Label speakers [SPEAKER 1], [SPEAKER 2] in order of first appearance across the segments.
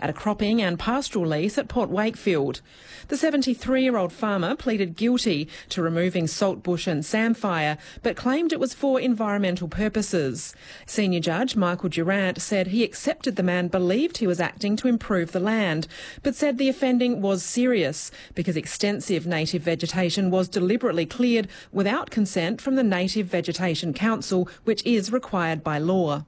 [SPEAKER 1] at a cropping and pastoral lease at Port Wakefield. The 73-year-old farmer pleaded guilty to removing saltbush and samphire, but claimed it was for environmental purposes. Senior Judge Michael Durant said he accepted the man believed he was acting to improve the land, but said the offending was serious because extensive native vegetation was deliberately cleared without consent from the Native Vegetation Council, which is required by law.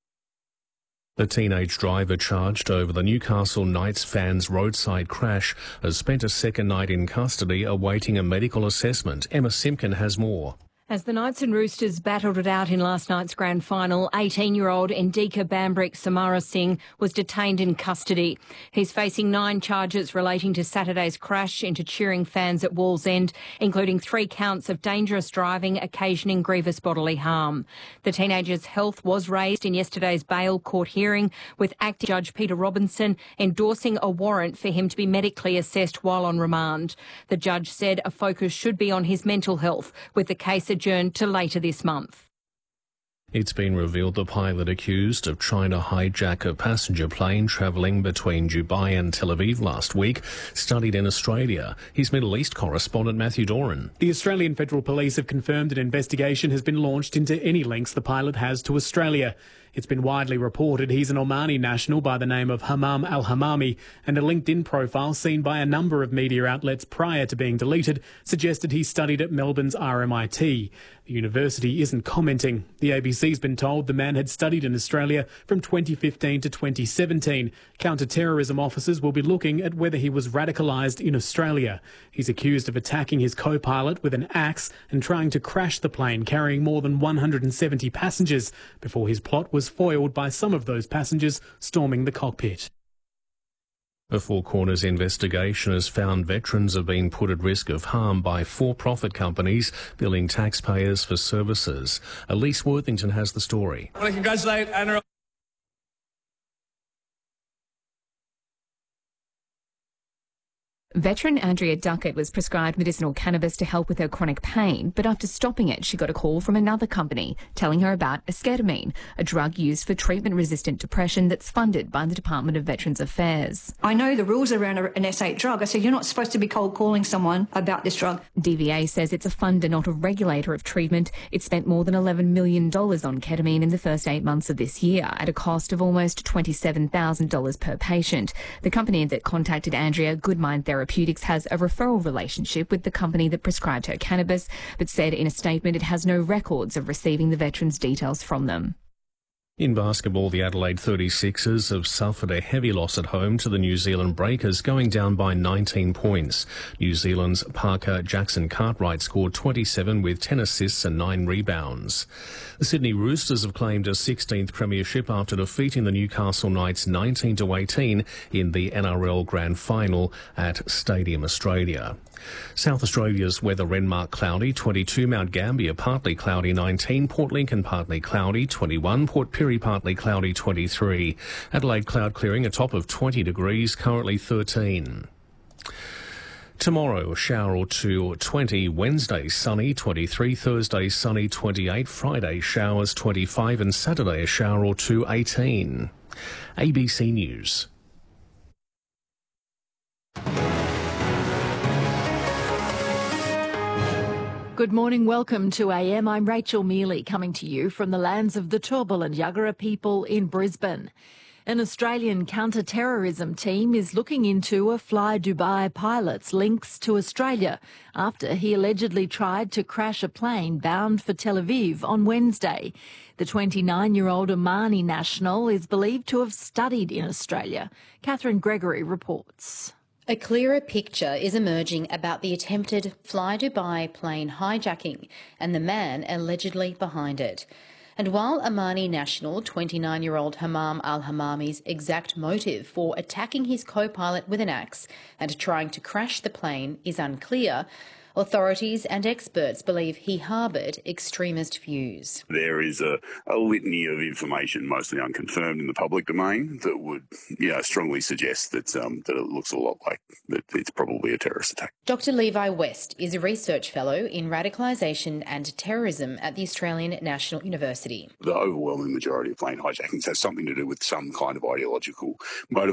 [SPEAKER 2] The teenage driver charged over the Newcastle Knights fans' roadside crash has spent a second night in custody awaiting a medical assessment. Emma Simpkin has more.
[SPEAKER 3] As the Knights and Roosters battled it out in last night's grand final, 18-year-old Indika Bambrick Samara Singh was detained in custody. He's facing 9 charges relating to Saturday's crash into cheering fans at Wallsend, including 3 counts of dangerous driving occasioning grievous bodily harm. The teenager's health was raised in yesterday's bail court hearing, with acting Judge Peter Robinson endorsing a warrant for him to be medically assessed while on remand. The judge said a focus should be on his mental health, with the case adjourned to later this month.
[SPEAKER 2] It's been revealed the pilot accused of trying to hijack a passenger plane travelling between Dubai and Tel Aviv last week studied in Australia. He's Middle East correspondent Matthew Doran.
[SPEAKER 4] The Australian Federal Police have confirmed an investigation has been launched into any links the pilot has to Australia. It's been widely reported he's an Omani national by the name of Hamam Al-Hamami, and a LinkedIn profile seen by a number of media outlets prior to being deleted suggested he studied at Melbourne's RMIT. The university isn't commenting. The ABC's been told the man had studied in Australia from 2015 to 2017. Counter-terrorism officers will be looking at whether he was radicalised in Australia. He's accused of attacking his co-pilot with an axe and trying to crash the plane carrying more than 170 passengers before his plot was foiled by some of those passengers storming the cockpit.
[SPEAKER 2] A Four Corners investigation has found veterans have been put at risk of harm by for-profit companies billing taxpayers for services. Elise Worthington has the story.
[SPEAKER 5] I want to congratulate Anna.
[SPEAKER 6] Veteran Andrea Duckett was prescribed medicinal cannabis to help with her chronic pain, but after stopping it, she got a call from another company telling her about esketamine, a drug used for treatment-resistant depression that's funded by the Department of Veterans Affairs.
[SPEAKER 7] I know the rules around an S8 drug. I said, you're not supposed to be cold calling someone about this drug.
[SPEAKER 6] DVA says it's a funder, not a regulator of treatment. It spent more than $11 million on ketamine in the first 8 months of this year at a cost of almost $27,000 per patient. The company that contacted Andrea, Goodmind Therapeutics, has a referral relationship with the company that prescribed her cannabis, but said in a statement it has no records of receiving the veterans' details from them.
[SPEAKER 2] In basketball, the Adelaide 36ers have suffered a heavy loss at home to the New Zealand Breakers, going down by 19 points. New Zealand's Parker Jackson-Cartwright scored 27 with 10 assists and 9 rebounds. The Sydney Roosters have claimed a 16th premiership after defeating the Newcastle Knights 19-18 in the NRL Grand Final at Stadium Australia. South Australia's weather: Renmark cloudy, 22, Mount Gambier partly cloudy, 19, Port Lincoln partly cloudy, 21, Port Pirie partly cloudy, 23, Adelaide cloud clearing, a top of 20 degrees, currently 13. Tomorrow, a shower or two, 20. Wednesday, sunny, 23. Thursday, sunny, 28. Friday, showers, 25. And Saturday, a shower or two, 18. ABC News.
[SPEAKER 8] Good morning, welcome to AM. I'm Rachel Mealy, coming to you from the lands of the Turrbal and Yagara people in Brisbane. An Australian counter-terrorism team is looking into a Fly Dubai pilot's links to Australia after he allegedly tried to crash a plane bound for Tel Aviv on Wednesday. The 29-year-old Omani national is believed to have studied in Australia. Catherine Gregory reports.
[SPEAKER 9] A clearer picture is emerging about the attempted Fly Dubai plane hijacking and the man allegedly behind it. And while Omani national 29-year-old Hamam Al-Hamami's exact motive for attacking his co-pilot with an axe and trying to crash the plane is unclear, authorities and experts believe he harboured extremist views.
[SPEAKER 10] There is a litany of information, mostly unconfirmed in the public domain, that would strongly suggest that it looks a lot like that it's probably a terrorist attack.
[SPEAKER 9] Dr Levi West is a research fellow in radicalisation and terrorism at the Australian National University.
[SPEAKER 10] The overwhelming majority of plane hijackings has something to do with some kind of ideological motivation.